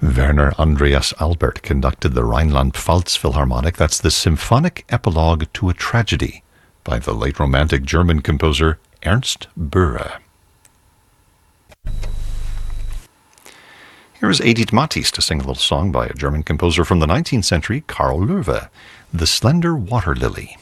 Werner Andreas Albert conducted the Rhineland-Pfalz Philharmonic. That's the symphonic epilogue to a tragedy by the late Romantic German composer Ernst Böhre. Here is Edith Matisse to sing a little song by a German composer from the 19th century, Karl Löwe, The Slender Water Lily.